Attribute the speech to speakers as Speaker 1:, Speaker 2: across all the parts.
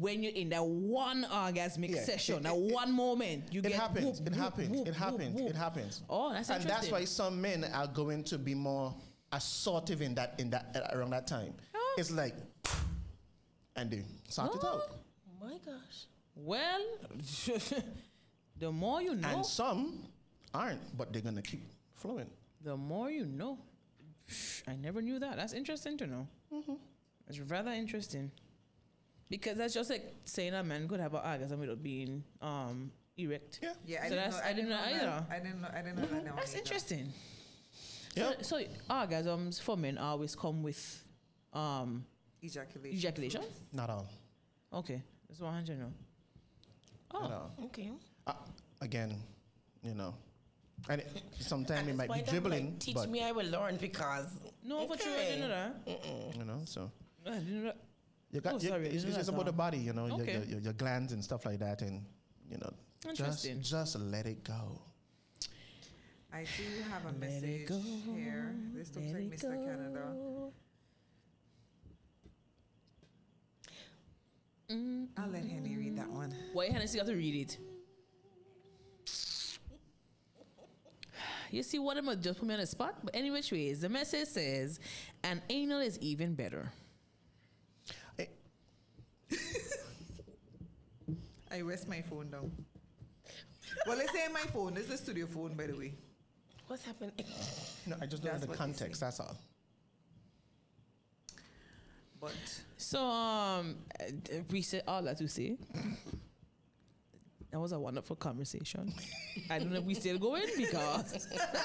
Speaker 1: when you're in that one orgasmic session, that one moment, you
Speaker 2: it
Speaker 1: get
Speaker 2: happens.
Speaker 1: whoop,
Speaker 2: It
Speaker 1: whoop,
Speaker 2: happens.
Speaker 1: whoop,
Speaker 2: It happens.
Speaker 1: whoop,
Speaker 2: It happens.
Speaker 1: Oh, that's
Speaker 2: and
Speaker 1: interesting.
Speaker 2: that's why some men are going to be more assertive in that around that time.
Speaker 1: Oh.
Speaker 2: It's like, and they sort it out.
Speaker 3: Oh my gosh.
Speaker 1: Well, the more you know.
Speaker 2: And some aren't, but they're gonna keep flowing.
Speaker 1: The more you know. I never knew that. That's interesting to know.
Speaker 2: Mm-hmm.
Speaker 1: It's rather interesting. Because that's just like saying a man could have an orgasm without being erect.
Speaker 2: Yeah.
Speaker 4: Yeah,
Speaker 1: So I didn't know either.
Speaker 4: I didn't know that. No,
Speaker 1: That's
Speaker 4: either.
Speaker 1: interesting.
Speaker 2: Yep.
Speaker 1: So orgasms for men always come with
Speaker 4: Ejaculation.
Speaker 1: ejaculation?
Speaker 2: Not all.
Speaker 1: Okay. That's 100 now.
Speaker 2: Not
Speaker 1: Oh.
Speaker 2: all.
Speaker 3: Okay.
Speaker 2: Again, you know, and sometimes it
Speaker 3: At
Speaker 2: might
Speaker 3: this
Speaker 2: be
Speaker 3: point, I'm
Speaker 2: dribbling,
Speaker 3: like, teach
Speaker 2: but
Speaker 3: me, I will learn because.
Speaker 1: No, for sure. I didn't know that.
Speaker 2: you know, so
Speaker 1: I didn't know that.
Speaker 2: you got.
Speaker 1: Oh, sorry, I
Speaker 2: it's
Speaker 1: didn't know
Speaker 2: just
Speaker 1: that,
Speaker 2: about the body, you know,
Speaker 1: Okay.
Speaker 2: your glands and stuff like that, and you know,
Speaker 1: Interesting.
Speaker 2: just let it go.
Speaker 4: I do have a
Speaker 1: Let it
Speaker 4: message
Speaker 1: go,
Speaker 4: here. This looks
Speaker 1: let
Speaker 4: like
Speaker 1: it
Speaker 4: Mr. Canada.
Speaker 1: go.
Speaker 4: I'll let Henny read that one.
Speaker 1: Why Hennessy got to read it? You see what I'm gonna just put me on the spot? But any which ways, the message says, an anal is even better.
Speaker 4: I rest my phone down. Well, let's say my phone. This is the studio phone, by the way.
Speaker 3: What's happening?
Speaker 2: No, I just don't know
Speaker 4: That's
Speaker 2: the
Speaker 4: what they
Speaker 2: context.
Speaker 4: say.
Speaker 2: That's all.
Speaker 4: But
Speaker 1: So we said all that to say. That was a wonderful conversation. I don't know if we still going because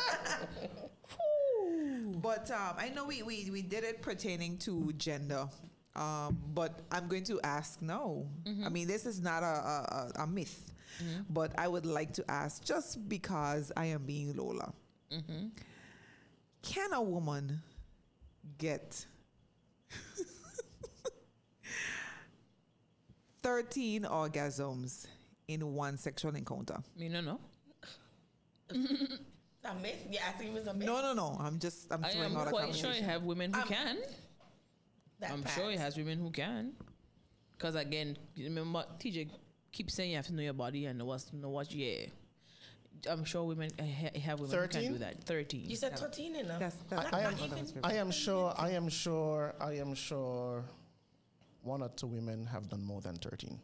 Speaker 4: But I know we did it pertaining to gender. But I'm going to ask now. I mean, this is not a myth. But I would like to ask, just because I am being Lola, can a woman get 13 orgasms in one sexual encounter?
Speaker 1: me no.
Speaker 3: A myth? Yeah, I think it was a myth.
Speaker 4: No. I'm
Speaker 1: I
Speaker 4: throwing
Speaker 1: am
Speaker 4: out a
Speaker 1: quite sure
Speaker 4: conversation.
Speaker 1: you have women who can.
Speaker 3: That
Speaker 1: I'm
Speaker 3: part.
Speaker 1: sure he has women who can. Because again, you remember TJ keeps saying you have to know your body and know what. Yeah, I'm sure women have women who
Speaker 2: 13?
Speaker 1: can do that. 13.
Speaker 3: You said 13 enough.
Speaker 4: That's
Speaker 2: I am-
Speaker 4: what I was
Speaker 2: I am sure one or two women have done more than 13.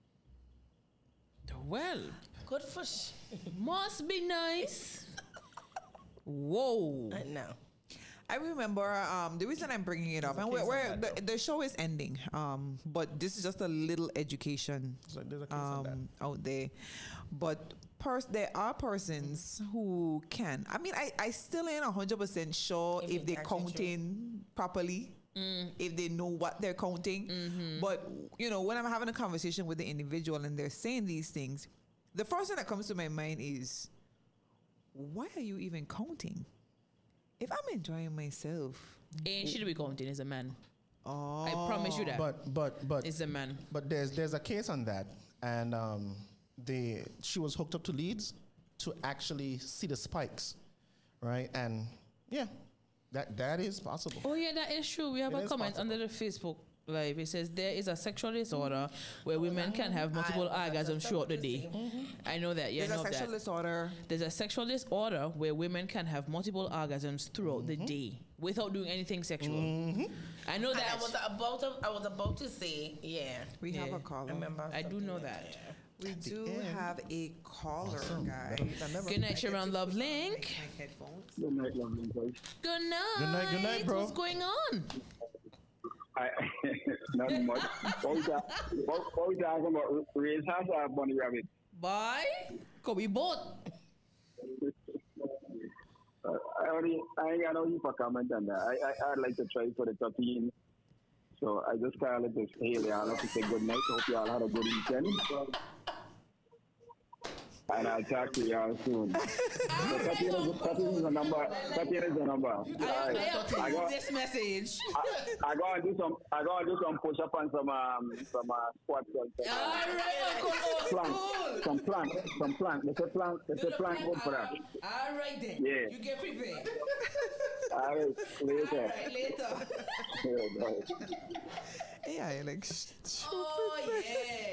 Speaker 1: Well,
Speaker 3: Good for
Speaker 1: must be nice. Whoa.
Speaker 3: I know.
Speaker 4: I remember the reason I'm bringing it up, and the show is ending. But this is just a little education
Speaker 2: There's a case on that.
Speaker 4: out there. But there are persons who can. I mean, I still ain't 100% sure
Speaker 3: If
Speaker 4: if
Speaker 3: it's
Speaker 4: they're
Speaker 3: actually
Speaker 4: counting properly, if they know what they're counting. But you know, when I'm having a conversation with the individual and they're saying these things, the first thing that comes to my mind is, why are you even counting? If I'm enjoying myself,
Speaker 1: Ain't she to be counting is a man.
Speaker 4: oh,
Speaker 1: I promise you that.
Speaker 2: But
Speaker 1: It's a man.
Speaker 2: But there's a case on that, and she was hooked up to leads to actually see the spikes, right? And yeah, that is possible.
Speaker 1: Oh yeah, that is true. We have
Speaker 2: It
Speaker 1: a
Speaker 2: is
Speaker 1: comment
Speaker 2: possible.
Speaker 1: under the Facebook Live. It says there is a sexual disorder where women can have multiple
Speaker 3: I was
Speaker 1: orgasms
Speaker 3: just
Speaker 1: throughout the
Speaker 3: about to
Speaker 1: day.
Speaker 3: say.
Speaker 1: I know that. Yeah, I
Speaker 4: there's
Speaker 1: know
Speaker 4: a
Speaker 1: of
Speaker 4: sexual
Speaker 1: that.
Speaker 4: disorder.
Speaker 1: There's a sexual disorder where women can have multiple orgasms throughout the day without doing anything sexual. I know
Speaker 3: And
Speaker 1: that.
Speaker 3: I was about to say, yeah.
Speaker 4: We have
Speaker 1: Yeah.
Speaker 4: a caller.
Speaker 3: Remember
Speaker 1: I do
Speaker 3: something
Speaker 1: know
Speaker 3: like
Speaker 1: that.
Speaker 4: We do
Speaker 2: end.
Speaker 4: have a caller,
Speaker 2: Awesome.
Speaker 4: guys.
Speaker 2: I never-
Speaker 1: Good night, Sharon Love Link.
Speaker 4: My headphones.
Speaker 5: Good night, lovely boys.
Speaker 1: Good night.
Speaker 2: Good night, bro.
Speaker 1: What's going on?
Speaker 5: Nothing much. What we talking about? Raise hands or bunny rabbit?
Speaker 1: Bye. Could be both.
Speaker 5: I ain't got no heap of comment on that. I'd like to try for the 13. So I just kind of just hail y'all up to say good night. Hope y'all had a good weekend. And I'll talk to y'all soon. So 13 is the number. 13 is the number.
Speaker 1: I approve this message.
Speaker 5: I go and do some push up and some squats.
Speaker 1: All right, Uncle Old School.
Speaker 5: Some plank. There's a plank good for that.
Speaker 1: All right then.
Speaker 5: Yeah.
Speaker 1: You get prepared.
Speaker 5: All right, later.
Speaker 1: All right, later.
Speaker 5: Yeah, bye.
Speaker 4: Yeah, like
Speaker 1: Oh yeah.